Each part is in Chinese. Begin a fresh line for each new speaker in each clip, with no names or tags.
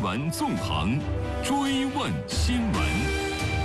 闻纵横，追问新闻。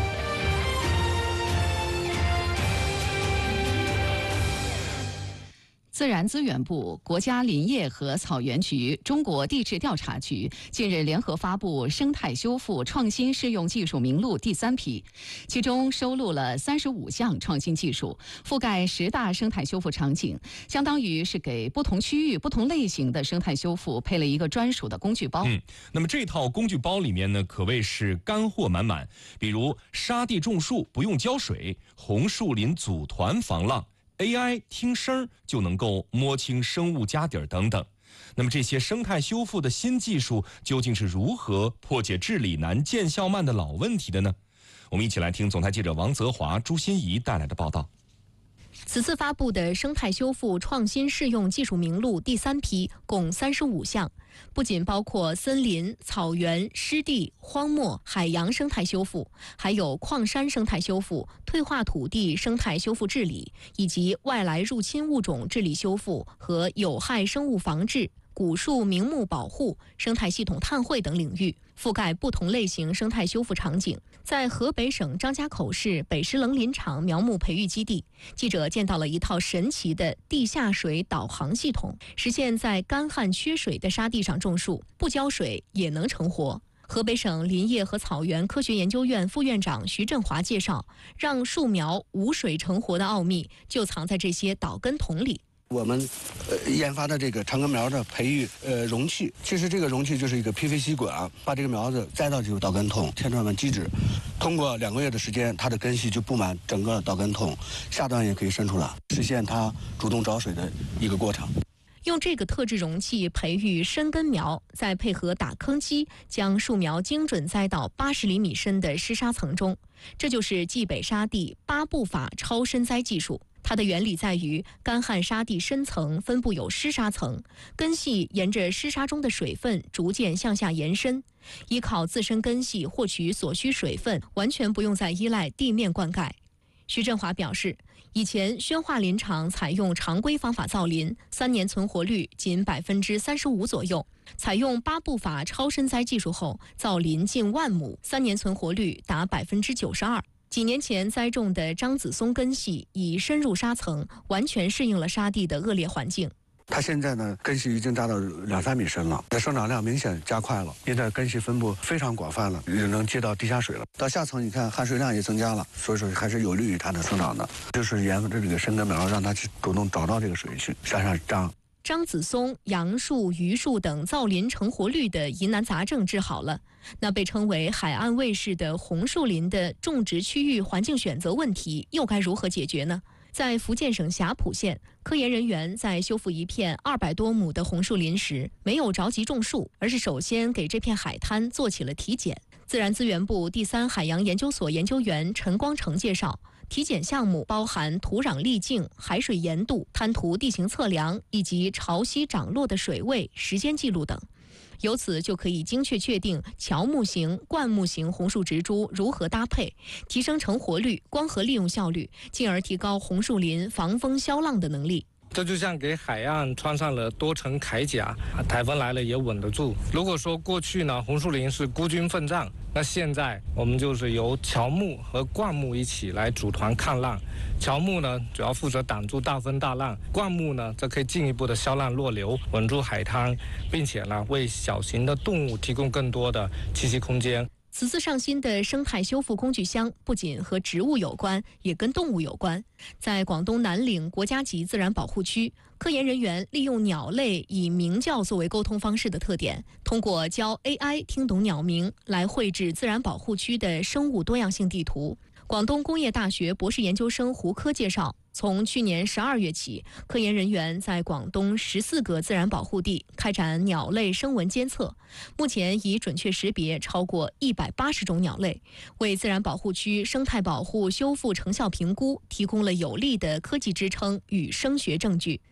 自然资源部、国家林业和草原局、中国地质调查局近日联合发布生态修复创新适用技术名录第3批，其中收录了35项创新技术，覆盖10大生态修复场景，相当于是给不同区域、不同类型的生态修复配了一个专属的工具包。
那么这套工具包里面呢，可谓是干货满满，比如沙地种树不用浇水，红树林组团防浪。AI 听声就能够摸清生物家底儿等等。那么这些生态修复的新技术究竟是如何破解治理难、见效慢的老问题的呢？我们一起来听总台记者王泽华、朱欣怡带来的报道。
此次发布的生态修复创新适用技术名录第3批共35项，不仅包括森林、草原、湿地、荒漠、海洋生态修复，还有矿山生态修复、退化土地生态修复治理，以及外来入侵物种治理修复和有害生物防治、古树名木保护、生态系统碳汇等领域，覆盖不同类型生态修复场景。在河北省张家口市北石棱林场苗木培育基地，记者见到了一套神奇的地下水导航系统，实现在干旱缺水的沙地上种树，不浇水也能成活。河北省林业和草原科学研究院副院长徐振华介绍，让树苗无水成活的奥秘就藏在这些导根筒里。
我们研发的这个长根苗的培育容器，其实这个容器就是一个 PVC 管，把这个苗子栽到这个导根筒，填充满基质，通过2个月的时间，它的根系就布满整个导根筒，下端也可以伸出来，实现它主动找水的一个过程。
用这个特制容器培育深根苗，再配合打坑机，将树苗精准栽到80厘米深的湿沙层中，这就是冀北沙地8步法超深栽技术。它的原理在于，干旱沙地深层分布有湿沙层，根系沿着湿沙中的水分逐渐向下延伸，依靠自身根系获取所需水分，完全不用再依赖地面灌溉。徐振华表示，以前宣化林场采用常规方法造林，3年存活率仅35%左右。采用8步法超深栽技术后，造林近1万亩，3年存活率达92%。几年前栽种的张子松根系已深入沙层，完全适应了沙地的恶劣环境。
它现在呢，根系已经达到2-3米深了，生长量明显加快了，因为它根系分布非常广泛了，也能接到地下水了。到下层你看含水量也增加了，所以说还是有利于它的生长的。就是研发这个深根苗，让它去主动找到这个水去向上长。
张子松、杨树、榆树等造林成活率的疑难杂症治好了，那被称为海岸卫士的红树林的种植区域环境选择问题又该如何解决呢？在福建省霞浦县，科研人员在修复一片200多亩的红树林时，没有着急种树，而是首先给这片海滩做起了体检。自然资源部第3海洋研究所研究员陈光成介绍，体检项目包含土壤粒径、海水盐度、滩涂地形测量以及潮汐涨落的水位、时间记录等。由此就可以精确确定乔木型、灌木型红树植株如何搭配，提升成活率、光合利用效率，进而提高红树林防风消浪的能力。
这就像给海岸穿上了多层铠甲，台风来了也稳得住。如果说过去呢，红树林是孤军奋战，那现在我们就是由乔木和灌木一起来组团抗浪。乔木呢，主要负责挡住大风大浪；灌木呢，则可以进一步的消浪弱流，稳住海滩，并且呢，为小型的动物提供更多的栖息空间。
此次上新的生态修复工具箱不仅和植物有关，也跟动物有关。在广东南岭国家级自然保护区，科研人员利用鸟类以鸣叫作为沟通方式的特点，通过教 AI 听懂鸟鸣来绘制自然保护区的生物多样性地图。广东工业大学博士研究生胡科介绍，从去年12月起，科研人员在广东14个自然保护地开展鸟类声纹监测，目前已准确识别超过180种鸟类，为自然保护区生态保护修复成效评估提供了有力的科技支撑与声学证据。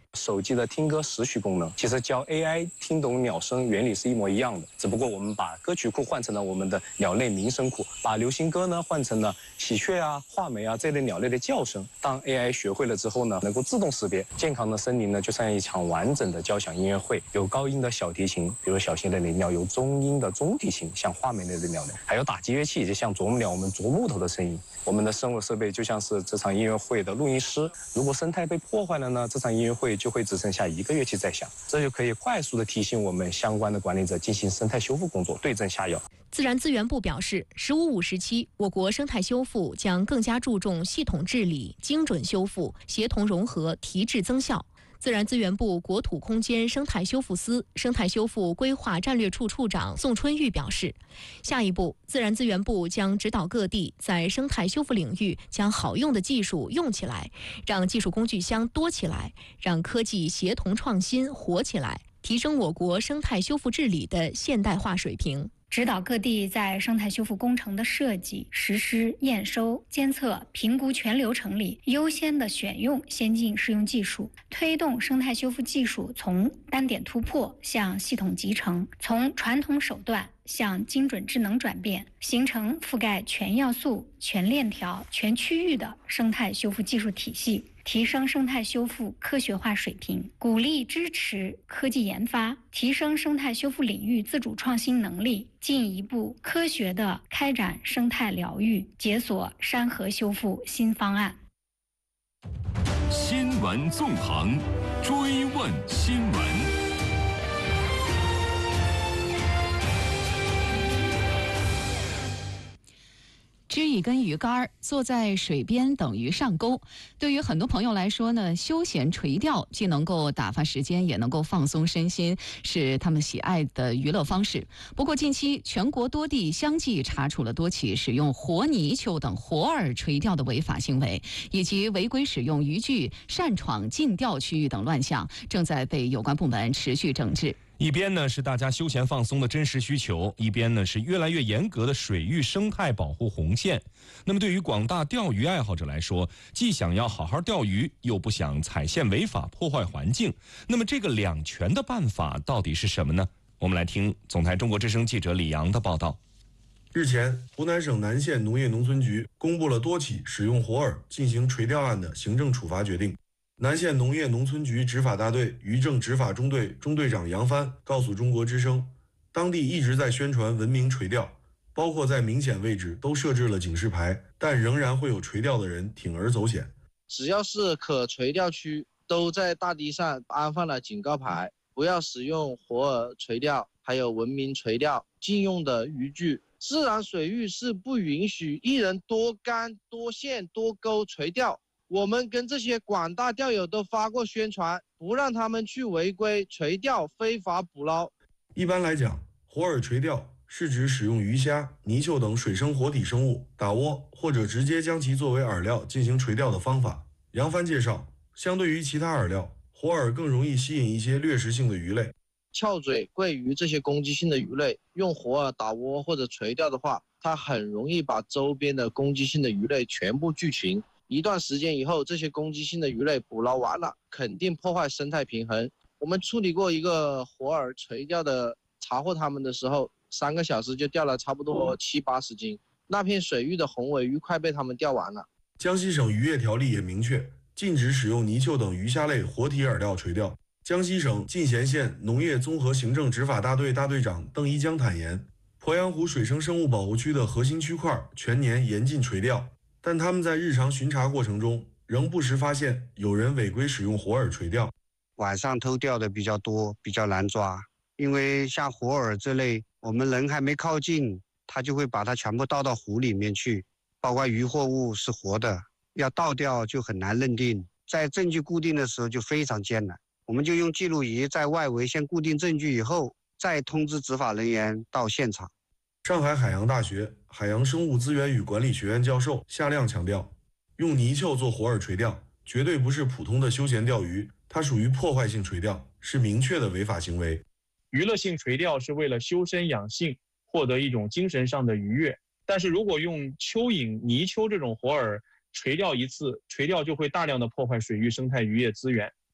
手机的听歌识曲功能，其实教 AI 听懂鸟声原理是一模一样的，只不过我们把歌曲库换成了我们的鸟类鸣声库，把流行歌呢换成了喜鹊啊、画眉啊这类鸟类的叫声。当 AI 学会了之后呢，能够自动识别健康的森林呢，就像一场完整的交响音乐会，有高音的小提琴，比如小型的林鸟；有中音的中提琴，像画眉类的鸟类；还有打击乐器，就像啄木鸟我们啄木头的声音。我们的生物设备就像是这场音乐会的录音师，如果生态被破坏了呢，这场音乐会就会只剩下一个乐器在响，这就可以快速的提醒我们相关的管理者进行生态修复工作，对症下药。
自然资源部表示，“15+5”时期，我国生态修复将更加注重系统治理、精准修复、协同融合、提质增效。自然资源部国土空间生态修复司生态修复规划战略处处长宋春玉表示，下一步，自然资源部将指导各地在生态修复领域将好用的技术用起来，让技术工具箱多起来，让科技协同创新活起来，提升我国生态修复治理的现代化水平。
指导各地在生态修复工程的设计、实施、验收、监测、评估全流程里优先的选用先进适用技术，推动生态修复技术从单点突破向系统集成，从传统手段向精准智能转变，形成覆盖全要素、全链条、全区域的生态修复技术体系，提升生态修复科学化水平，鼓励支持科技研发，提升生态修复领域自主创新能力，进一步科学地开展生态疗愈，解锁山河修复新方案。
新闻纵横，追问新闻。
支一根鱼竿，坐在水边等于上钩。对于很多朋友来说呢，休闲垂钓既能够打发时间，也能够放松身心，是他们喜爱的娱乐方式。不过近期全国多地相继查处了多起使用活泥鳅等活饵垂钓的违法行为，以及违规使用渔具擅闯禁钓区域等乱象，正在被有关部门持续整治。
一边呢是大家休闲放松的真实需求，一边呢是越来越严格的水域生态保护红线。那么对于广大钓鱼爱好者来说，既想要好好钓鱼，又不想踩线违法破坏环境，那么这个两全的办法到底是什么呢？我们来听总台中国之声记者李阳的报道。
日前，湖南省南县农业农村局公布了多起使用活饵进行垂钓案的行政处罚决定。南县农业农村局执法大队渔政执法中队中队长杨帆告诉中国之声，当地一直在宣传文明垂钓，包括在明显位置都设置了警示牌，但仍然会有垂钓的人铤而走险。
只要是可垂钓区，都在大堤上安放了警告牌，不要使用活饵垂钓，还有文明垂钓禁用的渔具。自然水域是不允许一人多竿、多线、多钩垂钓。我们跟这些广大钓友都发过宣传，不让他们去违规垂钓、非法捕捞。
一般来讲，活饵垂钓是指使用鱼虾、泥鳅等水生活体生物打窝，或者直接将其作为饵料进行垂钓的方法。杨帆介绍，相对于其他饵料，活饵更容易吸引一些掠食性的鱼类，
翘嘴、桂鱼这些攻击性的鱼类，用活饵打窝或者垂钓的话，它很容易把周边的攻击性的鱼类全部聚群。一段时间以后，这些攻击性的鱼类捕捞完了，肯定破坏生态平衡。我们处理过一个活饵垂钓的，查获他们的时候，3个小时就钓了差不多70-80斤，那片水域的红尾鱼快被他们钓完了。
江西省渔业条例也明确禁止使用泥鳅等鱼虾类活体饵料垂钓。江西省进贤县农业综合行政执法大队大队长邓一江坦言，鄱阳湖水生生物保护区的核心区块全年严禁垂钓，但他们在日常巡查过程中仍不时发现有人违规使用活饵垂钓。
晚上偷钓的比较多，比较难抓，因为像活饵这类，我们人还没靠近，他就会把它全部倒到湖里面去，包括渔获物是活的，要倒钓就很难认定，在证据固定的时候就非常艰难。我们就用记录仪在外围先固定证据以后，再通知执法人员到现场。
上海海洋大学海洋生物资源与管理学院教授夏亮强调，用泥鳅做活饵垂钓绝对不是普通的休闲钓鱼，它属于破坏性垂钓，是明确的违法行为。
娱乐性垂钓是为了修身养性，获得一种精神上的愉悦，但是如果用蚯蚓、泥鳅这种活饵垂钓一次，垂钓就会大量的破坏水域生态渔业资源。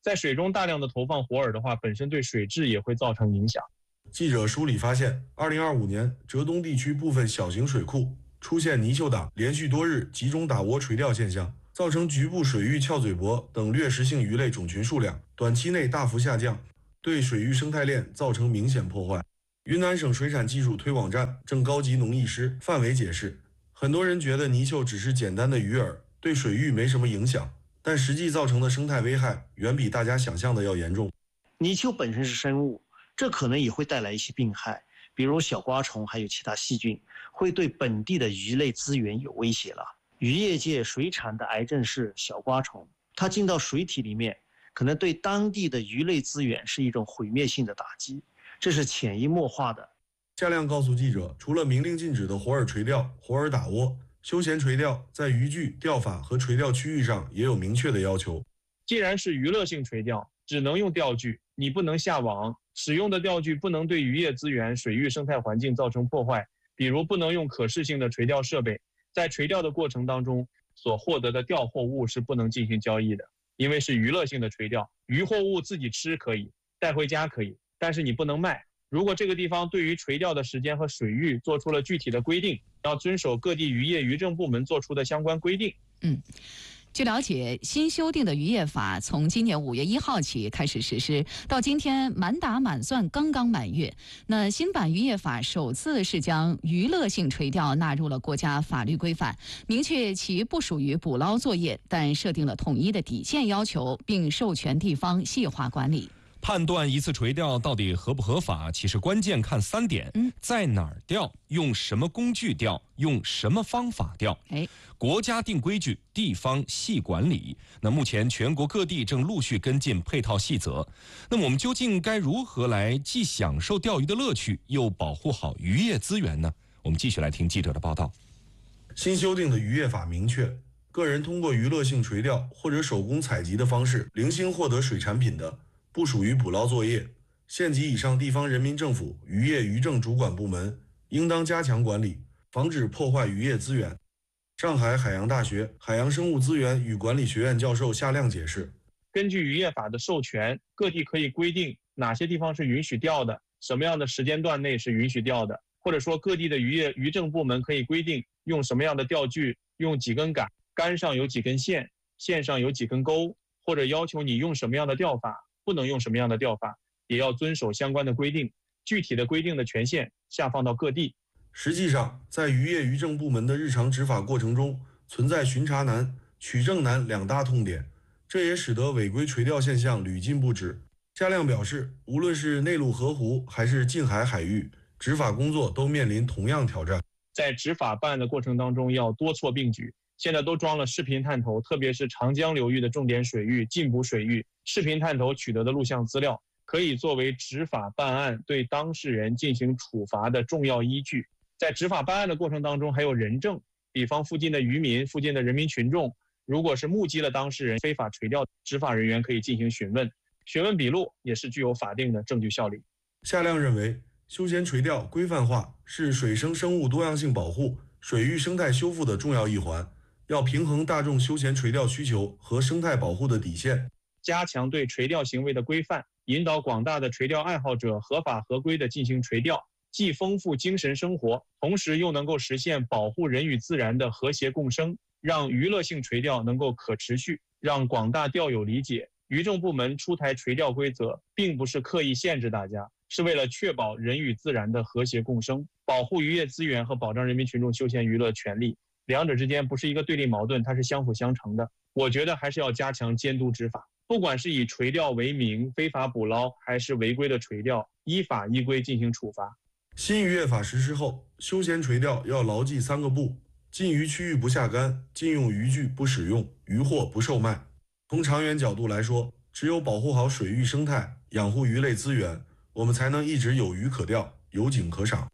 在水中大量的投放活饵的话，本身对水质也会造成影响。
记者梳理发现，2025年浙东地区部分小型水库出现泥鳅党连续多日集中打窝垂钓现象，造成局部水域翘嘴铂等掠食性鱼类种群数量短期内大幅下降，对水域生态链造成明显破坏。云南省水产技术推广站正高级农艺师范伟解释，很多人觉得泥鳅只是简单的鱼饵，对水域没什么影响，但实际造成的生态危害远比大家想象的要严重。
泥鳅本身是生物，这可能也会带来一些病害，比如小瓜虫还有其他细菌，会对本地的鱼类资源有威胁了。渔业界水产的癌症是小瓜虫，它进到水体里面，可能对当地的鱼类资源是一种毁灭性的打击，这是潜移默化的。
夏亮告诉记者，除了明令禁止的活饵垂钓、活饵打窝，休闲垂钓在渔具、钓法和垂钓区域上也有明确的要求。
既然是娱乐性垂钓，只能用钓具，你不能下网，使用的钓具不能对渔业资源、水域生态环境造成破坏，比如不能用可视性的垂钓设备。在垂钓的过程当中，所获得的钓获物是不能进行交易的，因为是娱乐性的垂钓，渔获物自己吃可以，带回家可以，但是你不能卖。如果这个地方对于垂钓的时间和水域做出了具体的规定，要遵守各地渔业渔政部门做出的相关规定。
据了解，新修订的渔业法从今年5月1号起开始实施，到今天满打满算刚刚满月。那新版渔业法首次是将娱乐性垂钓纳入了国家法律规范，明确其不属于捕捞作业，但设定了统一的底线要求，并授权地方细化管理。
判断一次垂钓到底合不合法，其实关键看3点：在哪儿钓，用什么工具钓，用什么方法钓。国家定规矩，地方细管理。那目前全国各地正陆续跟进配套细则。那么我们究竟该如何来既享受钓鱼的乐趣，又保护好渔业资源呢？我们继续来听记者的报道。
新修订的渔业法明确，个人通过娱乐性垂钓或者手工采集的方式零星获得水产品的，不属于捕捞作业。县级以上地方人民政府渔业渔政主管部门应当加强管理，防止破坏渔业资源。上海海洋大学海洋生物资源与管理学院教授夏亮解释，
根据渔业法的授权，各地可以规定哪些地方是允许钓的，什么样的时间段内是允许钓的，或者说各地的渔业渔政部门可以规定用什么样的钓具，用几根杆，杆上有几根线，线上有几根钩，或者要求你用什么样的钓法，不能用什么样的钓法，也要遵守相关的规定。具体的规定的权限下放到各地。
实际上，在渔业渔政部门的日常执法过程中，存在巡查难、取证难2大痛点，这也使得违规垂钓现象屡禁不止。夏亮表示，无论是内陆河湖还是近海海域，执法工作都面临同样挑战。
在执法办案的过程当中，要多措并举。现在都装了视频探头，特别是长江流域的重点水域、禁捕水域，视频探头取得的录像资料可以作为执法办案对当事人进行处罚的重要依据。在执法办案的过程当中，还有人证，比方附近的渔民、附近的人民群众，如果是目击了当事人非法垂钓，执法人员可以进行询问，询问笔录也是具有法定的证据效力。
夏亮认为，休闲垂钓规范化是水生生物多样性保护、水域生态修复的重要一环，要平衡大众休闲垂钓需求和生态保护的底线，
加强对垂钓行为的规范，引导广大的垂钓爱好者合法合规地进行垂钓，既丰富精神生活，同时又能够实现保护人与自然的和谐共生，让娱乐性垂钓能够可持续，让广大钓友理解，渔政部门出台垂钓规则，并不是刻意限制大家，是为了确保人与自然的和谐共生，保护渔业资源和保障人民群众休闲娱乐权利，两者之间不是一个对立矛盾，它是相辅相成的。我觉得还是要加强监督执法，不管是以垂钓为名非法捕捞，还是违规的垂钓，依法依规进行处罚。
新渔业法实施后，休闲垂钓要牢记3个不：禁渔区域不下竿，禁用渔具不使用，渔获不售卖。从长远角度来说，只有保护好水域生态，养护鱼类资源，我们才能一直有鱼可钓，有景可赏。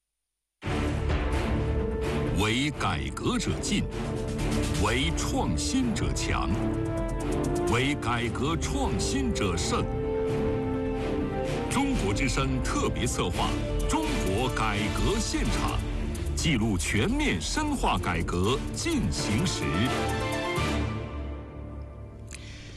为改革者进，为创新者强，为改革创新者胜。中国之声特别策划《中国改革现场》，记录全面深化改革进行时。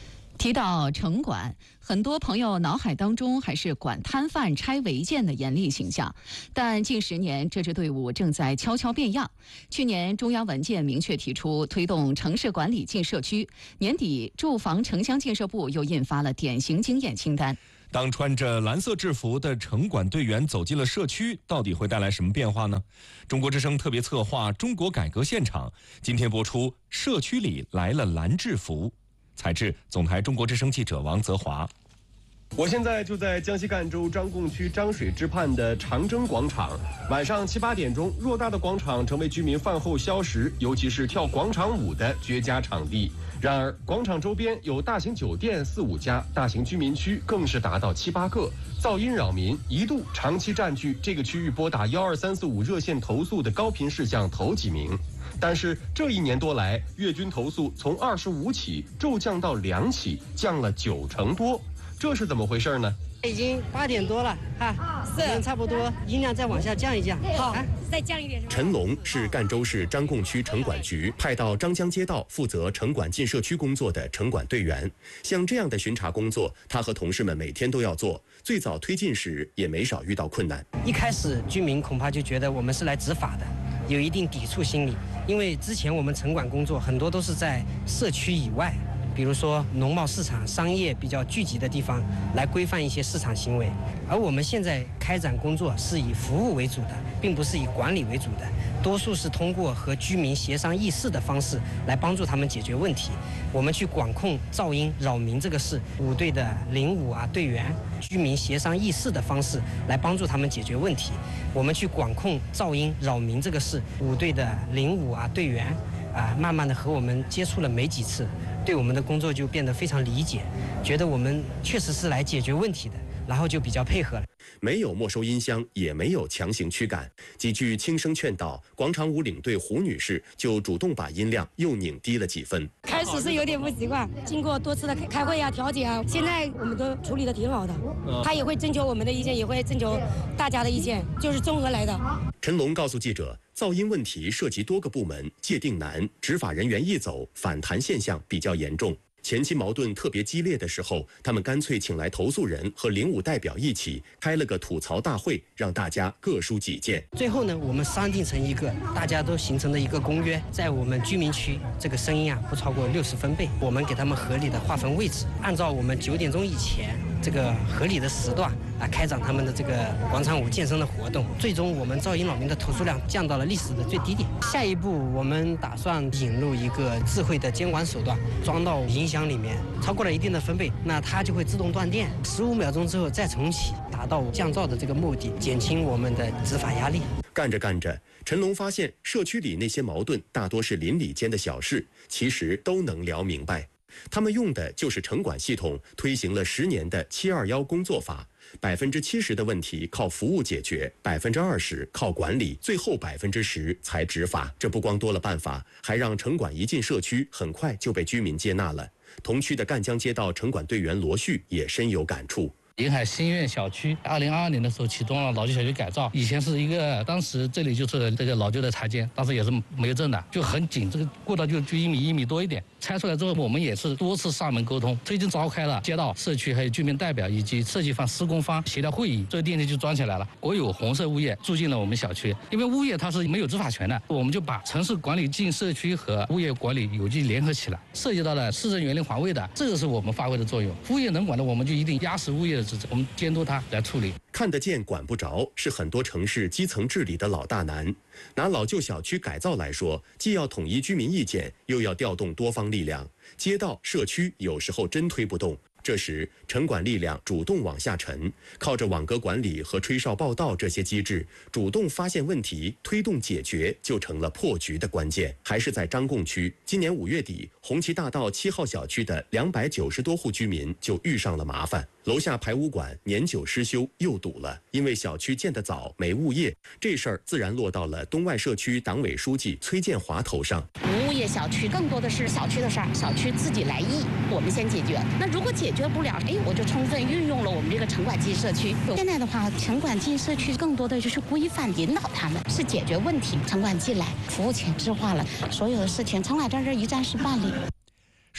提到城管，很多朋友脑海当中还是管摊贩拆违建的严厉形象，但近10年这支队伍正在悄悄变样。去年中央文件明确提出推动城市管理进社区，年底住房城乡建设部又印发了典型经验清单。
当穿着蓝色制服的城管队员走进了社区，到底会带来什么变化呢？中国之声特别策划《中国改革现场》，今天播出《社区里来了蓝制服》。采制总台中国之声记者王泽华。
我现在就在江西赣州张贡区张水支畔的长征广场。晚上7、8点钟，偌大的广场成为居民饭后消食，尤其是跳广场舞的绝佳场地。然而，广场周边有大型酒店4、5家，大型居民区更是达到7、8个，噪音扰民，一度长期占据这个区域拨打12345热线投诉的高频事项头几名。但是这1年多来，月均投诉从25起骤降到2起，降了90%多。这是怎么回事呢？
已经8点多了哈，是差不多，音量再往下降一降。好，
再降一点。
陈龙是赣州市张贡区城管局派到张江街道负责城管进社区工作的城管队员。像这样的巡查工作，他和同事们每天都要做。最早推进时也没少遇到困难。
一开始居民恐怕就觉得我们是来执法的，有一定抵触心理，因为之前我们城管工作很多都是在社区以外。比如说农贸市场、商业比较聚集的地方，来规范一些市场行为。而我们现在开展工作是以服务为主的，并不是以管理为主的，多数是通过和居民协商议事的方式来帮助他们解决问题。我们去管控噪音扰民这个事，5队的05队员，居民协商议事的方式来帮助他们解决问题。我们去管控噪音扰民这个事，5队的05队员慢慢的和我们接触了没几次，对我们的工作就变得非常理解，觉得我们确实是来解决问题的，然后就比较配合了。
没有没收音箱，也没有强行驱赶，几句轻声劝导，广场舞领队胡女士就主动把音量又拧低了几分。
开始是有点不习惯，经过多次的开会啊、调解啊，现在我们都处理的挺好的。他也会征求我们的意见，也会征求大家的意见，就是综合来的。
陈龙告诉记者，噪音问题涉及多个部门，界定难，执法人员一走，反弹现象比较严重。前期矛盾特别激烈的时候，他们干脆请来投诉人和05代表一起开了个吐槽大会，让大家各抒己见。
最后呢，我们商定成一个大家都形成的一个公约，在我们居民区这个声音不超过60分贝，我们给他们合理的划分位置，按照我们9点钟以前这个合理的时段开展他们的这个广场舞健身的活动。最终我们噪音扰民的投诉量降到了历史的最低点。下一步我们打算引入一个智慧的监管手段，装到音箱里面，超过了一定的分贝，那它就会自动断电，15秒钟之后再重启，达到降噪的这个目的，减轻我们的执法压力。
干着干着，陈龙发现社区里那些矛盾大多是邻里间的小事，其实都能聊明白。他们用的就是城管系统推行了10年的721工作法，70%的问题靠服务解决，20%靠管理，最后10%才执法。这不光多了办法，还让城管一进社区，很快就被居民接纳了。同区的赣江街道城管队员罗旭也深有感触。
临海新苑小区2022年的时候启动了老旧小区改造，以前是一个，当时这里就是这个老旧的台阶，当时也是没有证的，就很紧，这个过道就1米多一点。拆出来之后，我们也是多次上门沟通，最近召开了街道、社区还有居民代表以及设计方、施工方协调会议，这个电梯就装起来了。国有红色物业住进了我们小区，因为物业它是没有执法权的，我们就把城市管理进社区和物业管理有机联合起来，涉及到了市政园林环卫的，这个是我们发挥的作用。物业能管的，我们就一定压实物业的职责，我们监督它来处理。
看得见管不着是很多城市基层治理的老大难。拿老旧小区改造来说，既要统一居民意见，又要调动多方力量，街道、社区有时候真推不动。这时，城管力量主动往下沉，靠着网格管理和吹哨报到这些机制，主动发现问题，推动解决，就成了破局的关键。还是在张贡区，今年5月底，红旗大道7号小区的290多户居民就遇上了麻烦。楼下排污管年久失修又堵了，因为小区建得早没物业，这事儿自然落到了东外社区党委书记崔建华头上。
无物业小区更多的是小区的事儿，小区自己来议，我们先解决。那如果解决不了，我就充分运用了我们这个城管进社区。现在的话，城管进社区更多的就是规范引导他们，是解决问题。城管进来，服务前置化了，所有的事情城管在这一站式办理。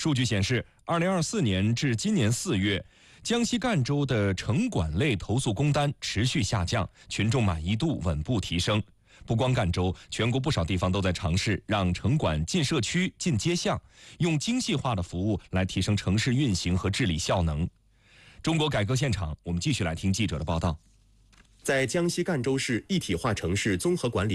数据显示，2024年至今年4月，江西赣州的城管类投诉工单持续下降，群众满意度稳步提升。不光赣州，全国不少地方都在尝试让城管进社区、进街巷，用精细化的服务来提升城市运行和治理效能。中国改革现场，我们继续来听记者的报道。
在江西赣州市一体化城市综合管理